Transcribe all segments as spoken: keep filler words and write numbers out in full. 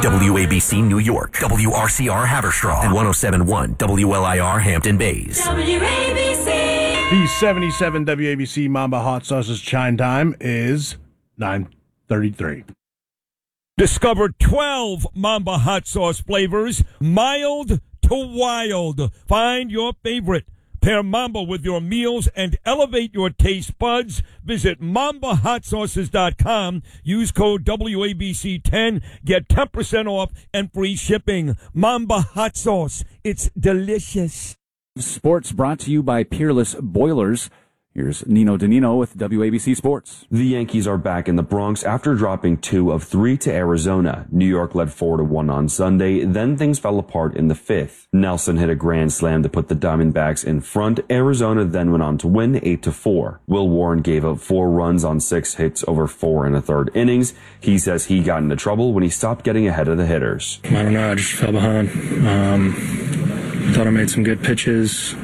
W A B C New York, W R C R Haverstraw, and one oh seven point one W L I R Hampton Bays. W A B C. The seventy-seven W A B C Mamba Hot Sauce's chime time is nine thirty-three. Discover twelve Mamba Hot Sauce flavors, mild to wild. Find your favorite. Pair Mamba with your meals and elevate your taste buds. Visit Mamba Hot Sauces dot com. Use code W A B C ten. Get ten percent off and free shipping. Mamba Hot Sauce. It's delicious. Sports brought to you by Peerless Boilers. Here's Nino Danino with W A B C Sports. The Yankees are back in the Bronx after dropping two of three to Arizona. New York led four to one on Sunday, then things fell apart in the fifth. Nelson hit a grand slam to put the Diamondbacks in front. Arizona then went on to win eight to four. Will Warren gave up four runs on six hits over four and a third innings. He says he got into trouble when he stopped getting ahead of the hitters. I don't know, I just fell behind. Um, thought I made some good pitches.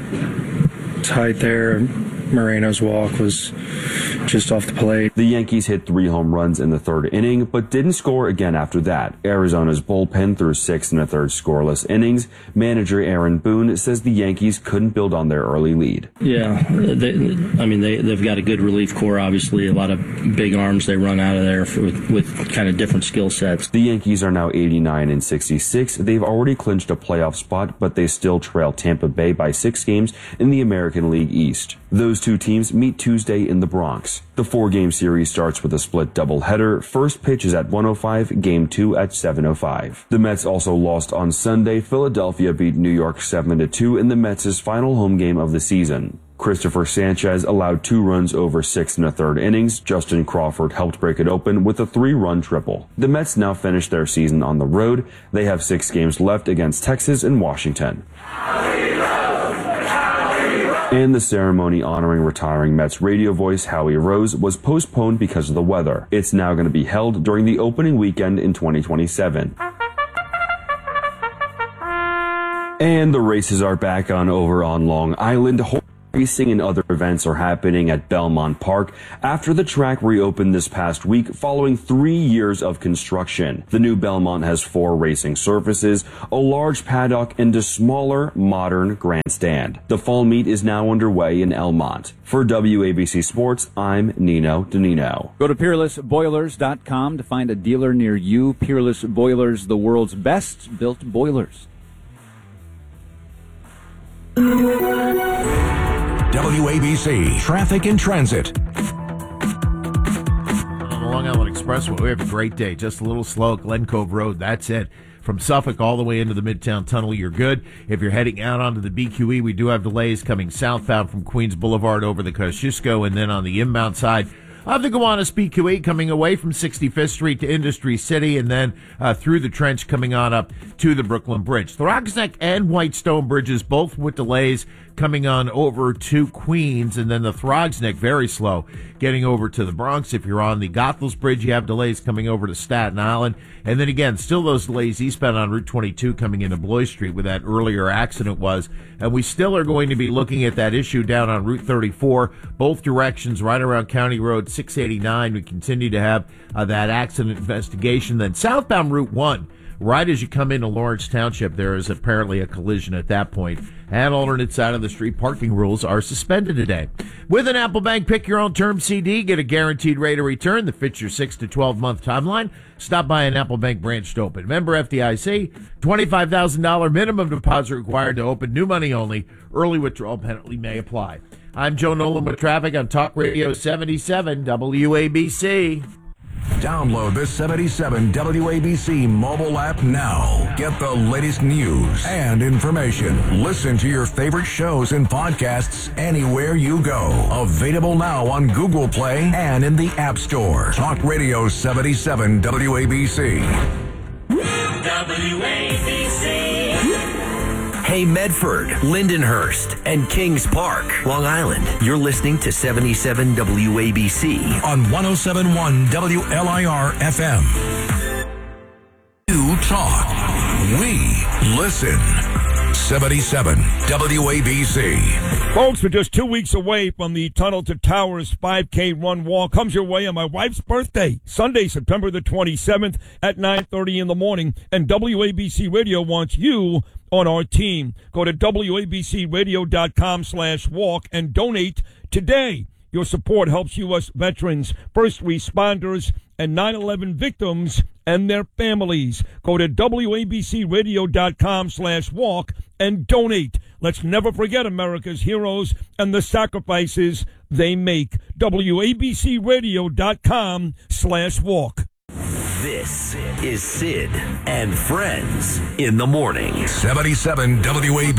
Tight there. Moreno's walk was just off the plate. The Yankees hit three home runs in the third inning, but didn't score again after that. Arizona's bullpen threw six and a third scoreless innings. Manager Aaron Boone says the Yankees couldn't build on their early lead. Yeah, they, I mean, they, they've got a good relief corps, obviously. A lot of big arms they run out of there for, with, with kind of different skill sets. The Yankees are now eighty-nine and sixty-six. They've already clinched a playoff spot, but they still trail Tampa Bay by six games in the American League East. Those two teams meet Tuesday in the Bronx. The four-game series starts with a split doubleheader. First pitch is at one oh five, game two at seven oh five. The Mets also lost on Sunday. Philadelphia beat New York seven to two in the Mets' final home game of the season. Christopher Sanchez allowed two runs over six and a third innings. Justin Crawford helped break it open with a three-run triple. The Mets now finish their season on the road. They have six games left against Texas and Washington. And the ceremony honoring retiring Mets radio voice Howie Rose was postponed because of the weather. It's now going to be held during the opening weekend in twenty twenty-seven. And the races are back on over on Long Island. Racing and other events are happening at Belmont Park after the track reopened this past week following three years of construction. The new Belmont has four racing surfaces, a large paddock, and a smaller, modern grandstand. The fall meet is now underway in Elmont. For W A B C Sports, I'm Nino Danino. Go to Peerless Boilers dot com to find a dealer near you. Peerless Boilers, the world's best built boilers. W A B C Traffic and Transit. On the Long Island Expressway, we have a great day. Just a little slow at Glen Cove Road. That's it. From Suffolk all the way into the Midtown Tunnel, you're good. If you're heading out onto the B Q E, we do have delays coming southbound from Queens Boulevard over the Kosciuszko, and then on the inbound side of the Gowanus B Q E coming away from sixty-fifth Street to Industry City, and then uh, through the trench coming on up to the Brooklyn Bridge. Throgsneck and Whitestone bridges both with delays coming on over to Queens, and then the Throgsneck very slow getting over to the Bronx. If you're on the Goethals Bridge, you have delays coming over to Staten Island, and then again still those delays eastbound on Route twenty-two coming into Blois Street where that earlier accident was, and we still are going to be looking at that issue down on Route thirty-four, both directions right around County Road six eighty-nine. We continue to have uh, that accident investigation. Then southbound Route one, right as you come into Lawrence Township, there is apparently a collision at that point. And alternate side of the street parking rules are suspended today. With an Apple Bank Pick Your Own Term C D, get a guaranteed rate of return that fits your six to twelve month timeline. Stop by an Apple Bank branch to open. Member F D I C, twenty-five thousand dollars minimum deposit required to open. New money only. Early withdrawal penalty may apply. I'm Joe Nolan with traffic on Talk Radio seventy-seven W A B C. Download the seventy-seven W A B C mobile app now. Get the latest news and information. Listen to your favorite shows and podcasts anywhere you go. Available now on Google Play and in the App Store. Talk Radio seventy-seven W A B C. W A B C. Hey Medford, Lindenhurst, and Kings Park, Long Island. You're listening to seventy-seven W A B C on one oh seven point one W L I R F M. You talk, we listen. seventy-seven W A B C. Folks, we're just two weeks away from the Tunnel to Towers five K run walk. Comes your way on my wife's birthday, Sunday, September the twenty-seventh at nine thirty in the morning. And W A B C Radio wants you on our team. Go to W A B C radio dot com slash walk and donate today. Your support helps U S veterans, first responders, and nine eleven victims and their families. Go to W A B C radio dot com slash walk and donate. Let's never forget America's heroes and the sacrifices they make. W A B C radio dot com slash walk. This is Sid and Friends in the morning. seventy-seven W A B C.